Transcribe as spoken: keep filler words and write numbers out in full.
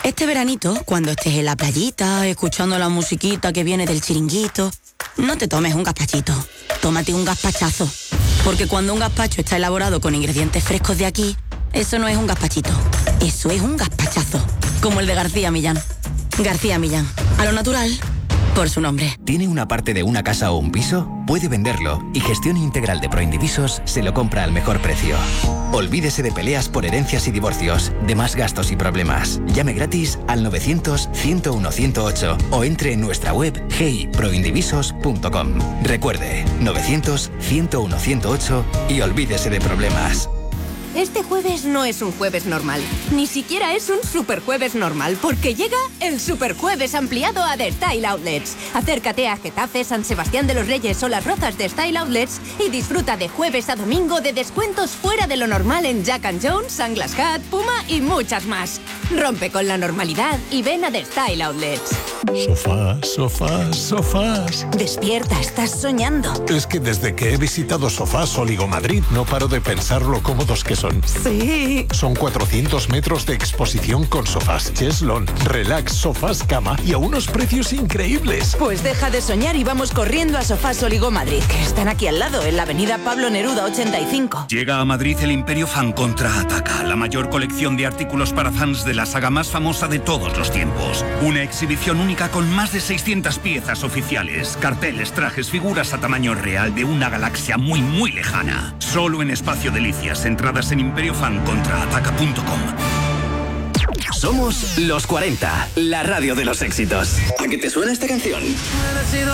Este veranito, cuando estés en la playita, escuchando la musiquita que viene del chiringuito, no te tomes un gazpachito, tómate un gazpachazo. Porque cuando un gazpacho está elaborado con ingredientes frescos de aquí, eso no es un gazpachito, eso es un gazpachazo. Como el de García Millán. García Millán, a lo natural, por su nombre. ¿Tiene una parte de una casa o un piso? Puede venderlo y Gestión Integral de Proindivisos se lo compra al mejor precio. Olvídese de peleas por herencias y divorcios, de más gastos y problemas. Llame gratis al novecientos, ciento uno, ciento ocho o entre en nuestra web hey proindivisos punto com. Recuerde, novecientos, ciento uno, ciento ocho y olvídese de problemas. Este jueves no es un jueves normal, ni siquiera es un superjueves normal, porque llega el superjueves ampliado a The Style Outlets. Acércate a Getafe, San Sebastián de los Reyes o Las Rozas de Style Outlets y disfruta de jueves a domingo de descuentos fuera de lo normal en Jack and Jones, Sunglass Hut, Puma y muchas más. Rompe con la normalidad y ven a The Style Outlets. Sofás, sofás, sofás. Despierta, estás soñando. Es que desde que he visitado Sofás Oligo Madrid no paro de pensar lo cómodos que son. Sí. Son cuatrocientos metros de exposición con sofás, cheslón, relax, sofás, cama y a unos precios increíbles. Pues deja de soñar y vamos corriendo a Sofás Oligo Madrid, que están aquí al lado, en la avenida Pablo Neruda ochenta y cinco. Llega a Madrid el Imperio Fan Contraataca, la mayor colección de artículos para fans de la saga más famosa de todos los tiempos. Una exhibición única con más de seiscientas piezas oficiales, carteles, trajes, figuras a tamaño real de una galaxia muy muy lejana. Solo en Espacio Delicias, entradas en imperio fan contraataca punto com. Somos los cuarenta, la radio de los éxitos. ¿A qué te suena esta canción?